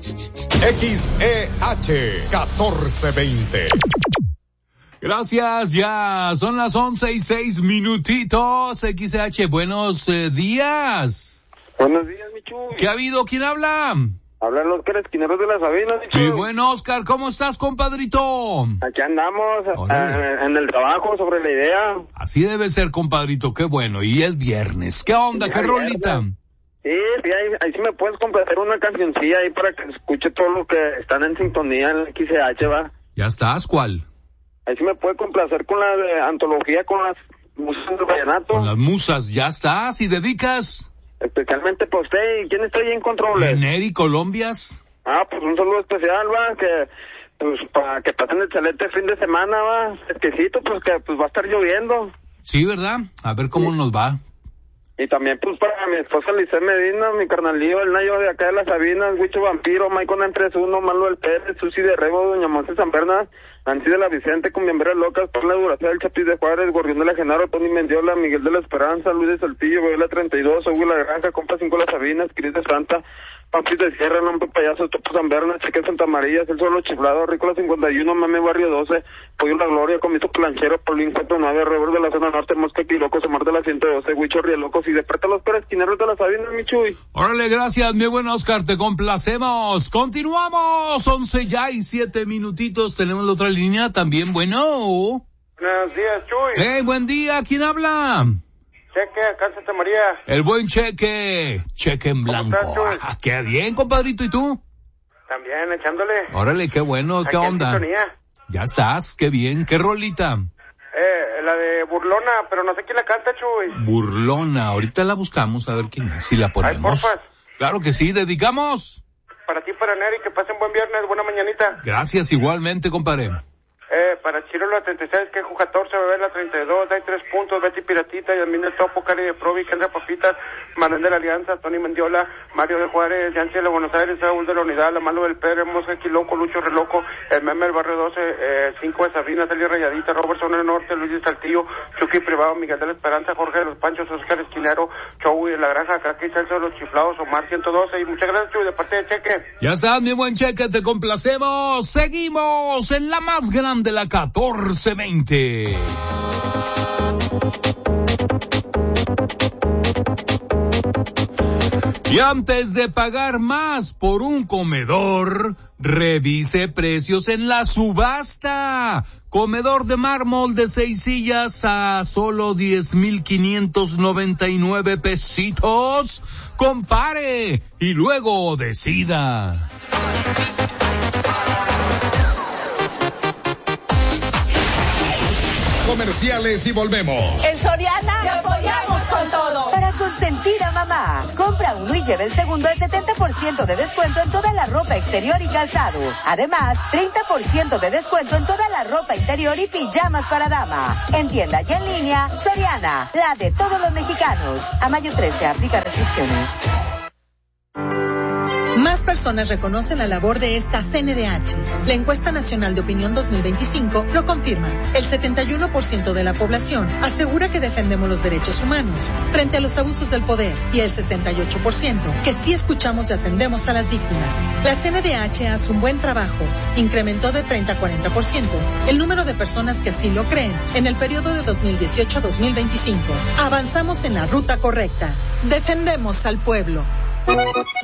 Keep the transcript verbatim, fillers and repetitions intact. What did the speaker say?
X E H catorce veinte. Gracias, ya son las once y seis minutitos. X E H, buenos eh, días. Buenos días, Michu. ¿Qué ha habido? ¿Quién habla? Habla el Oscar Esquineros de la Sabina, Michu. Sí, bueno, Oscar, ¿cómo estás, compadrito? Aquí andamos a, en el trabajo sobre la idea. Así debe ser, compadrito, qué bueno. Y es viernes. ¿Qué onda? Sí, ¿Qué rolita? Sí, sí, ahí, ahí sí me puedes complacer una cancioncilla ahí para que escuche todo lo que están en sintonía en el X E H, va. Ya estás, ¿cuál? Ahí sí me puede complacer con la de antología, con las musas del vallenato. Con las musas, ya estás, y dedicas. Especialmente para usted. ¿Y quién está ahí en controles? Neri Colombias. Ah, pues un saludo especial, va, que pues para que pasen excelente fin de semana, va. Esquisito, pues que pues va a estar lloviendo. Sí, ¿verdad? A ver cómo sí nos va. Y también, pues, para mi esposa Lice Medina, mi carnalillo, el Nayo de acá de las Sabinas, Huicho Vampiro, Maicon en tres uno, Malo del Pérez, Susi de Rebo, Doña Monte San Bernard, Nancy de la Vicente, con Miembras Locas, Paula Duracel, el Chapiz de Juárez, Gorrión de la Genaro, Tony Mendiola, Miguel de la Esperanza, Luis de Saltillo, Viola treinta y dos, Hugo La Granja, Compa cinco Las Sabinas, Cris de Santa, Pampis de Sierra, Lompe Payaso, Topo San Bernard, Cheque Santa María, El Solo Chiflado, Rícola cincuenta y uno, Mame Barrio doce, Pollo La Gloria, Comiso Planchero, Paulín cuatro nueve, Rebel de la Zona Norte, Mosca Quiloco, Samar de la ciento doce, Huicho Rielocos y de Preta los Pérez Quineros de la Sabina, mi Chuy. Órale, gracias, mi buen Oscar, te complacemos. Continuamos, once ya y siete minutitos, tenemos la otra línea también, bueno. Buenos días, Chuy. Hey, buen día, ¿quién habla? Cheque, acá en Santa María. El buen Cheque, Cheque en blanco. ¿Cómo estás, ah, qué bien, compadrito, ¿y tú? También, echándole. Órale, qué bueno, ¿qué Aquí onda? En sintonía. Ya estás, qué bien, ¿qué rolita? Eh, la de Burlona, pero no sé quién la canta, Chuy. Burlona, ahorita la buscamos a ver quién es, si la ponemos. Ay, porfas. Claro que sí, dedicamos. Para ti, para Neri, que pasen buen viernes, buena mañanita. Gracias, igualmente, compadre. Eh, para Chiro la treinta y seis, Quejo catorce, Bebé la treinta y dos, Hay tres puntos, Betty Piratita, Yasmín del Topo, Cari de Provi, Kendra Papitas, Manuel de la Alianza, Tony Mendiola, Mario de Juárez, Yancy de la Buenos Aires, Saúl de la Unidad, La Malo del Pérez, Mosca Quiloco, Lucho Reloco, El Meme del Barrio doce, eh, cinco de Sabina, Celia Rayadita, Robertson del Norte, Luis de Saltillo, Chucky Privado, Miguel de la Esperanza, Jorge de los Panchos, Oscar Esquinero, Chow de la Granja, Cracky, Celso de los Chiflados, Omar ciento doce, y muchas gracias, Chuy, de parte de Cheque. Ya está, mi buen Cheque, te complacemos. Seguimos en la más grande, la catorce veinte. Y antes de pagar más por un comedor, revise precios en la subasta. Comedor de mármol de seis sillas a solo diez mil quinientos noventa y nueve pesitos. Compare y luego decida. Comerciales y volvemos. En Soriana te apoyamos con todo. Para consentir a mamá, compra uno y lleva el segundo al setenta por ciento de descuento en toda la ropa exterior y calzado. Además, treinta por ciento de descuento en toda la ropa interior y pijamas para dama. En tienda y en línea, Soriana, la de todos los mexicanos. A mayo trece, aplica restricciones. Más personas reconocen la labor de esta C N D H. La encuesta nacional de opinión dos mil veinticinco lo confirma. El setenta y uno por ciento de la población asegura que defendemos los derechos humanos frente a los abusos del poder y el sesenta y ocho por ciento que sí escuchamos y atendemos a las víctimas. La C N D H hace un buen trabajo. Incrementó de treinta a cuarenta por ciento el número de personas que así lo creen en el periodo de dos mil dieciocho a dos mil veinticinco. Avanzamos en la ruta correcta. Defendemos al pueblo.